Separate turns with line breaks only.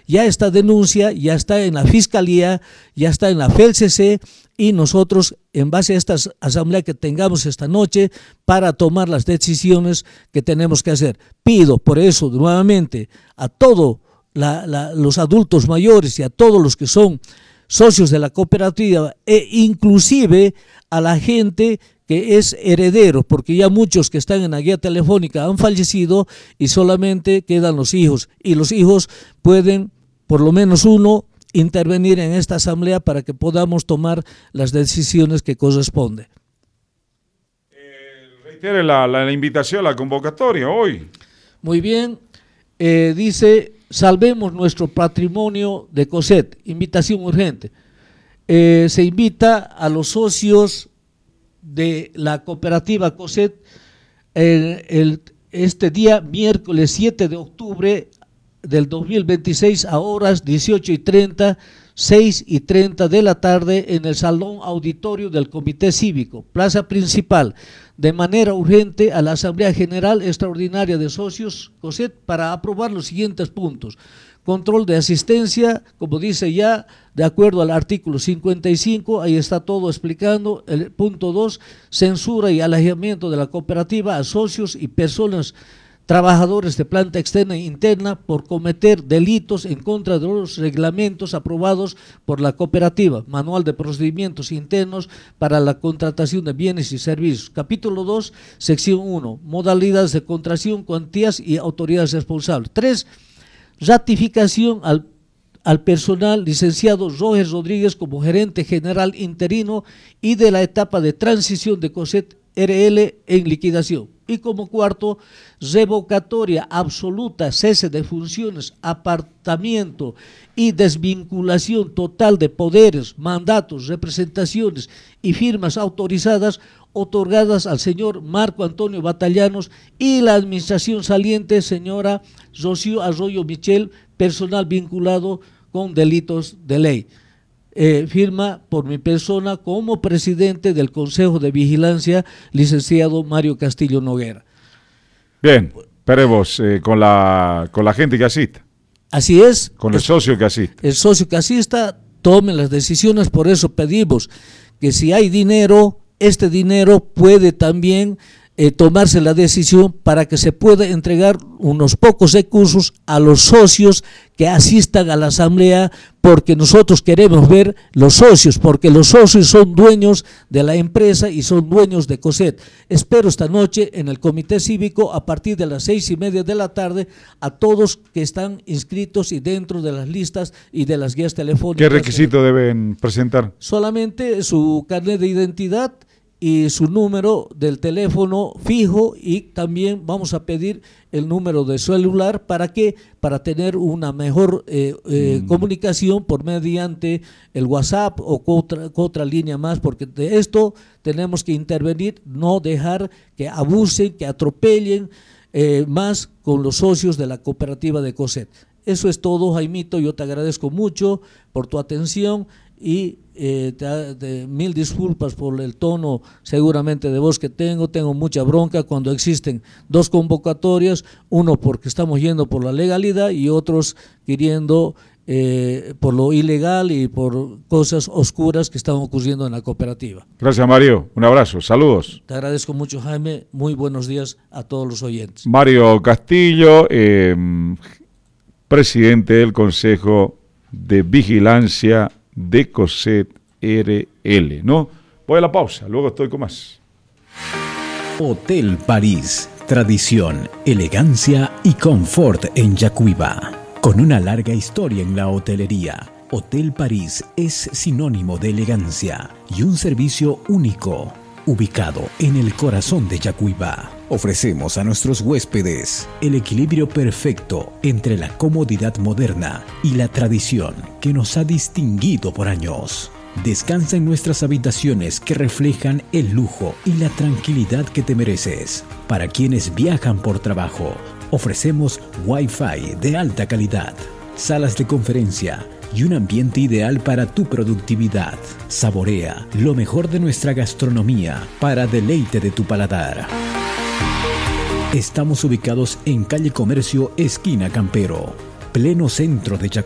ya esta denuncia ya está en la Fiscalía, ya está en la FELCC, y nosotros, en base a esta asamblea que tengamos esta noche, para tomar las decisiones que tenemos que hacer. Pido por eso nuevamente a todos los adultos mayores y a todos los que son socios de la cooperativa, e inclusive a la gente que es heredero, porque ya muchos que están en la guía telefónica han fallecido y solamente quedan los hijos, y los hijos pueden, por lo menos uno, intervenir en esta asamblea para que podamos tomar las decisiones que corresponden.
Reitere la invitación, la convocatoria hoy.
Muy bien, dice: salvemos nuestro patrimonio de COSET, invitación urgente. Se invita a los socios de la cooperativa COSET este día miércoles 7 de octubre del 2026 a horas 18:30, 6:30 de la tarde en el Salón Auditorio del Comité Cívico, Plaza Principal, de manera urgente a la Asamblea General Extraordinaria de Socios COSET para aprobar los siguientes puntos. Control de asistencia, como dice ya, de acuerdo al artículo 55, ahí está todo explicando. El punto 2, censura y alejamiento de la cooperativa a socios y personas trabajadores de planta externa e interna por cometer delitos en contra de los reglamentos aprobados por la cooperativa, Manual de Procedimientos Internos para la Contratación de Bienes y Servicios. Capítulo 2, sección 1, modalidades de contratación, cuantías y autoridades responsables. 3, ratificación al personal licenciado Roger Rodríguez como gerente general interino y de la etapa de transición de COSET RL en liquidación. Y como cuarto, revocatoria absoluta, cese de funciones, apartamiento y desvinculación total de poderes, mandatos, representaciones y firmas autorizadas otorgadas al señor Marco Antonio Batallanos y la administración saliente, señora Rocío Arroyo Michel, personal vinculado con delitos de ley. Firma por mi persona como presidente del Consejo de Vigilancia, licenciado Mario Castillo Noguera.
Bien, esperemos con la gente que asista.
Así es.
Con el socio que asista.
El socio que asista tome las decisiones, por eso pedimos que si hay dinero, este dinero puede también tomarse la decisión para que se pueda entregar unos pocos recursos a los socios que asistan a la asamblea, porque nosotros queremos ver los socios, porque los socios son dueños de la empresa y son dueños de COSET. Espero esta noche en el Comité Cívico a partir de las 6:30 de la tarde a todos que están inscritos y dentro de las listas y de las guías telefónicas.
¿Qué requisito deben presentar?
Solamente su carnet de identidad y su número del teléfono fijo, y también vamos a pedir el número de celular para tener una mejor comunicación por mediante el WhatsApp o otra línea más, porque de esto tenemos que intervenir, no dejar que abusen, que atropellen más con los socios de la cooperativa de COSET. Eso es todo, Jaimito, yo te agradezco mucho por tu atención y mil disculpas por el tono seguramente de voz que tengo mucha bronca cuando existen dos convocatorias, uno porque estamos yendo por la legalidad y otros queriendo por lo ilegal y por cosas oscuras que están ocurriendo en la cooperativa.
Gracias, Mario, un abrazo, saludos.
Te agradezco mucho, Jaime, muy buenos días a todos los oyentes.
Mario Castillo, presidente del Consejo de Vigilancia de COSET RL, ¿no? Voy a la pausa, luego estoy con más.
Hotel París, tradición, elegancia y confort en Yacuiba. Con una larga historia en la hotelería, Hotel París es sinónimo de elegancia y un servicio único. Ubicado en el corazón de Yacuiba, ofrecemos a nuestros huéspedes el equilibrio perfecto entre la comodidad moderna y la tradición que nos ha distinguido por años. Descansa en nuestras habitaciones que reflejan el lujo y la tranquilidad que te mereces. Para quienes viajan por trabajo, ofrecemos Wi-Fi de alta calidad, salas de conferencia y un ambiente ideal para tu productividad. Saborea lo mejor de nuestra gastronomía para deleite de tu paladar. Estamos ubicados en calle Comercio, esquina Campero, pleno centro de